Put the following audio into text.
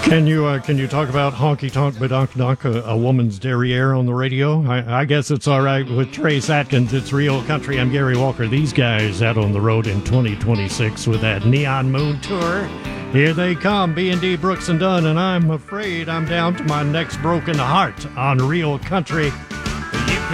Can you talk about honky tonk badonk donk, a woman's derriere on the radio? I guess it's all right with Trace Atkins. It's Real Country. I'm Gary Walker. These guys out on the road in 2026 with that Neon Moon tour. Here they come, B&D Brooks and Dunn, and I'm afraid I'm down to my next broken heart on Real Country.